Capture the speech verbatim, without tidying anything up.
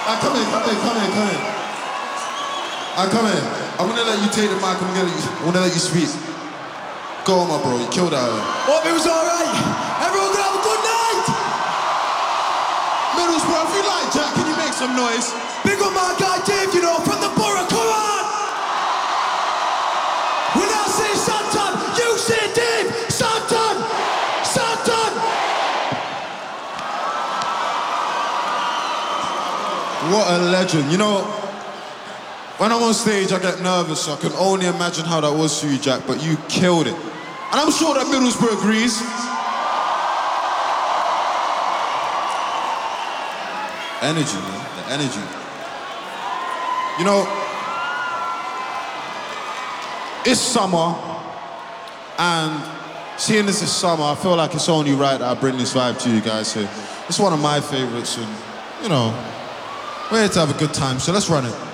I come in, come in, come in, come in. I come in. I'm gonna let you take the mic. I'm gonna let you, I'm gonna let you speak. Go on, my bro. You killed out here. Hope it was all right. Everyone gonna have a good night. Middlesbrough, if you like, Jack, can you make some noise? Big up my guy Dave, you know, from the borough. Come on. When I say Santon, you say Dave. Santon. Santon. What a legend. You know, when I'm on stage, I get nervous, so I can only imagine how that was for you, Jack, but you killed it. And I'm sure that Middlesbrough agrees. Energy, man, the energy. You know, it's summer, and seeing this is summer, I feel like it's only right that I bring this vibe to you guys here. It's one of my favorites, and, you know, we're here to have a good time, so let's run it.